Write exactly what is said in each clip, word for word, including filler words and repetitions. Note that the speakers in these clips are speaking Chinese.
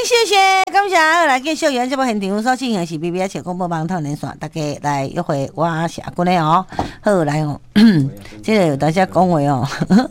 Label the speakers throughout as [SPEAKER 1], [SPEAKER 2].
[SPEAKER 1] 谢谢，感谢来继续原这部现场所进行是 B B S 广播网头连线，大家来约会，我是阿君的哦。好来哦，这个有大家讲话哦，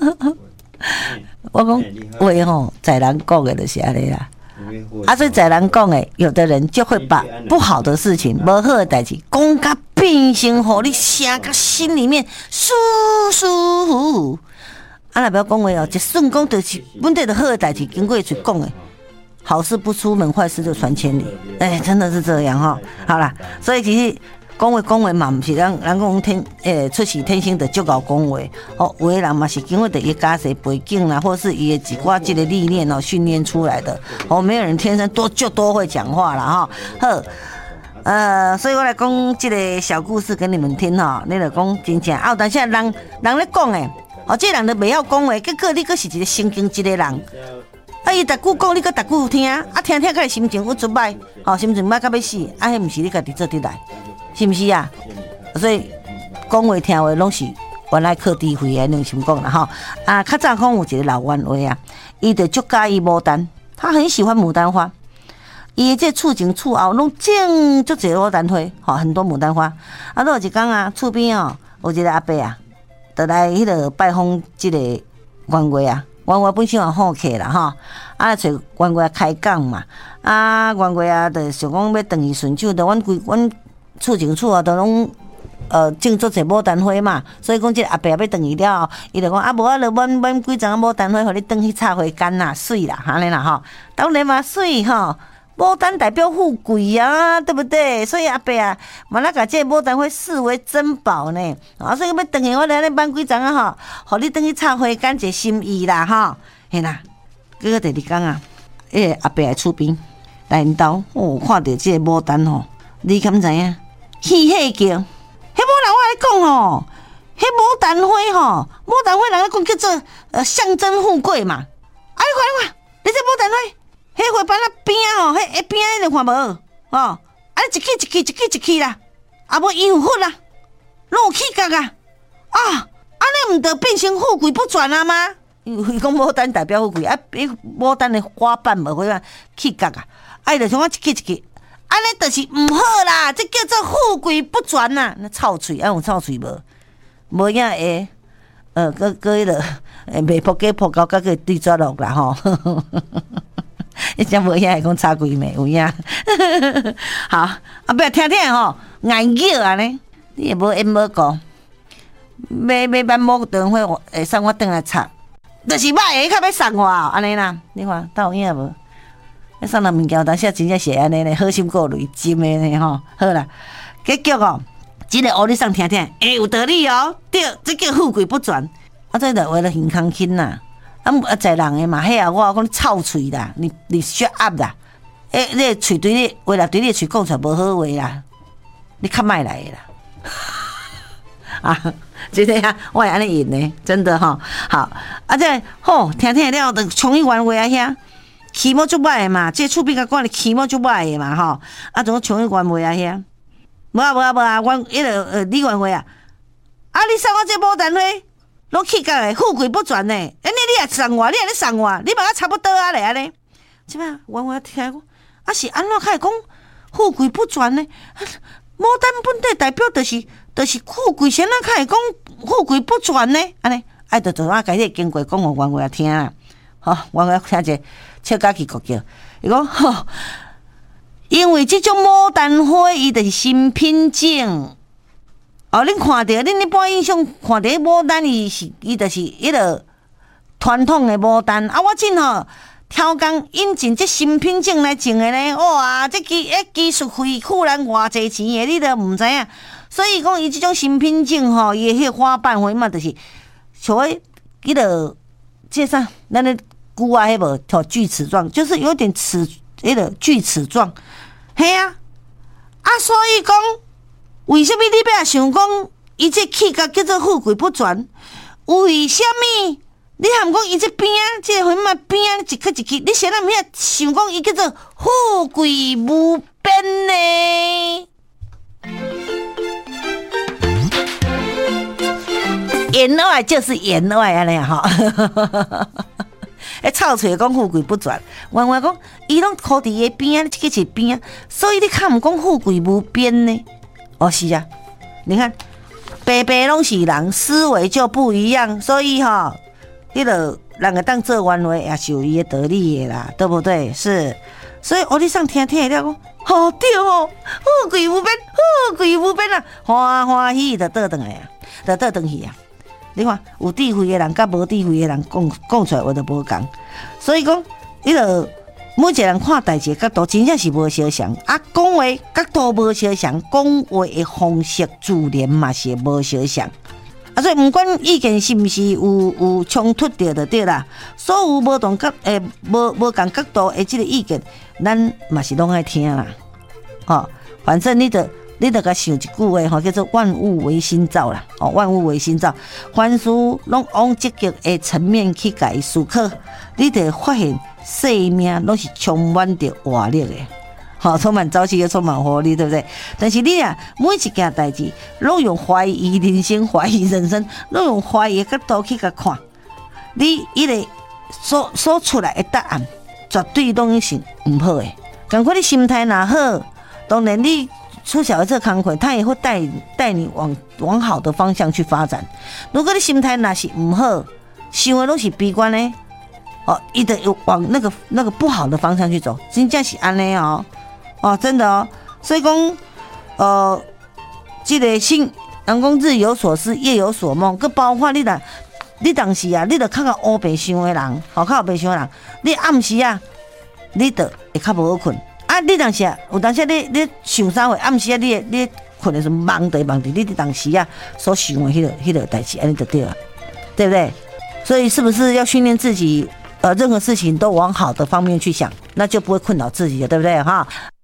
[SPEAKER 1] 我讲话吼，在人讲的就是安尼啦。啊，所以在人讲的，有的人就会把不好的事情、不好的代志讲甲变成互你声甲心里面舒舒服服。啊，若不要讲话哦，一瞬间就是本地的好的代志经过去讲的。好事不出门，坏事就传千里。哎，真的是这样哈、哦。好啦，所以其实讲话讲话嘛，不是咱咱讲天诶、欸、出世天生的就搞讲话。哦，有的人嘛是经过的伊家世背景啦，或是伊的几挂这个历练哦训练出来的。哦，没有人天生多就多会讲话啦哈。好，呃，所以我来讲这个小故事给你们听哈。你就讲真正啊，但是人人咧讲诶，哦，这人就袂晓讲话，结果你阁是一个神经质的人。啊！伊逐句讲，你搁逐句听，啊听听，甲你心情有足歹，吼、哦，心情歹到要死，啊，迄毋是你家己做得来，是毋是啊？所以讲话听话拢是原来靠智慧的，你先讲啦吼。啊，较早讲有一个老冤话啊，伊就足介意牡丹，他很喜欢牡丹花，伊这厝前厝后拢种足侪牡丹花，吼、哦，很多牡丹花。啊，都有一天啊，厝边哦，有一个阿伯啊，就来迄个拜访即个冤话啊。冤话本身也好客啦吼，啊，找冤话开讲嘛，啊，冤话啊，就想讲要等伊顺手，就阮规阮厝前厝啊，都拢呃种做者牡丹花嘛，所以讲即个阿伯要等伊了，伊就讲啊，无啊，就阮阮几丛牡丹花，互你等去插花干啦，水啦，安尼啦吼，当然嘛水吼。牡丹代表富贵啊，对不对？所以阿伯啊，嘛那甲这牡丹花视为珍宝呢。啊，所以要等下我来咧办几丛啊吼，互你等去插花干一心意啦吼。嘿啦，结果第二天啊，迄、那个阿伯来厝边来因兜，哦，看到这个牡丹吼，你敢知影？喜喜叫，迄无人我来讲吼，迄牡丹花吼，牡丹花人咧讲叫做呃象征富贵嘛。啊，你看你看，你这牡丹花。迄花瓣啊边啊吼，迄边啊你看无吼，啊一起一起一起一起啦，啊无伊有福啦，拢有气格啊，啊安尼毋得变成富贵不转啊吗？伊讲牡丹代表富贵，啊迄牡丹的花瓣无花啊气格啊，啊伊就像我一起一起，安尼就是毋好啦，这叫做富贵不转呐、啊，那臭嘴啊有臭嘴无？无影会，呃，搁搁迄落诶，袂扑街扑到甲个对抓落啦吼。一只无影会讲插几暝有影，好啊！不要听听吼，硬叫安尼，你也无因无讲，买买万某长花会送我转来插，就是歹个，较要送我安尼啦。你看，倒有影无？要送人物件，但是真正是安尼咧，好心过累金的呢吼。好啦，结局哦，真个学你送听听，诶，有道理哦。对，这叫富贵不转，啊，这就为了健康轻啦。啊，啊，在人诶嘛，迄啊，我讲你臭嘴啦，你你 shut up 啦，诶、欸，你嘴对你话啦，对你嘴讲出来无好话啦，你较莫来啦。啊，真的啊，我会安尼演呢，真的哈。好，啊这好听听了，就从伊原话啊遐，气毛足歹诶嘛，这厝边甲讲的气毛足歹诶嘛吼，啊从从伊原话啊遐，无啊无啊无啊，阮迄个呃你原话啊，啊你送我这牡丹花。拢气甲诶，富贵不转呢。安尼你也送我，你也咧送我，你嘛差不多啊咧安尼。即摆我我听讲，啊是安怎开讲富贵不转呢？牡丹本地代表就是就是富贵，先怎开讲富贵不转呢？安尼，爱着就啊，家己经过讲互原话听啊。吼，原话听者笑甲起国叫，伊讲吼，因为即种牡丹花伊就是新品种。哦，恁看到，恁一般印象看到牡丹，伊是伊就是迄个传统的牡丹啊。我真吼挑工引进这新品种来种的呢，哇，这技诶技术费付咱偌济钱的，你都毋知影。所以讲，伊即种新品种吼，伊迄花瓣花嘛，就是像迄迄个介绍咱咧古啊，迄无叫锯齿状，就是有点齿迄个锯齿状，嘿啊啊，所以讲。为什么你要想讲，伊这气格叫做富贵不转？为什么你含讲伊这边啊，这花嘛边啊，一颗一颗，你先那么想讲伊叫做富贵无边呢？言外就是言外安尼哈， 诶，臭嘴讲富贵不转，原来讲伊拢靠伫伊边啊，这个是边啊，所以你看毋讲富贵无边呢？哦，是啊，你看，白白拢是人，思维就不一样，所以哈、哦，你著人个当做冤话也是有伊的道理的啦，对不对？是，所以我哋上听听了讲，好对哦，富贵无边，富贵无边啊，欢欢喜就倒转来啊，就倒转去啊。你看，有智慧的人甲无智慧的人讲讲出来话就无共，所以讲，你著每一个人看代志角度真正是无相像，啊，讲话角度无相像，讲话的方式自然嘛是无相像，啊，所以毋管意見是毋是有有冲突着就对啦，所有无同角诶无无共角度的即个意見，咱嘛是拢爱聽啦，吼、哦，反正你著。你得甲想一句话吼，叫做万物唯心造啦。哦，万物唯心造，凡事拢往积极的层面去家思考，你得发现生命拢是充满着活力的，好、哦，充满朝气又充满活力，对不对？但是你啊，每一件代志，拢用怀疑人生、怀疑人生，拢用怀疑的角度去甲看，你伊个所所出来的答案，绝对拢是唔好的。如果你心态若好，当然你。出小的这个工课，他也会带带你往往好的方向去发展。如果你心态那是唔好，想的都是悲观呢，哦，伊得往那个那个不好的方向去走，真正是安尼哦，哦，真的哦。所以讲，呃，这个心，人讲日有所思，夜有所梦，佮包括你若你当时啊，你得较较乌白想的人，好较乌白想的人，你暗时啊，你得会较无好困。啊！你当时啊，有当时你你想啥话，暗时啊，你你困的时候忙地忙地，你当时啊所想的迄个迄个代志，安尼就对了，对不对？所以是不是要训练自己？呃，任何事情都往好的方面去想，那就不会困扰自己了，对不对？哈。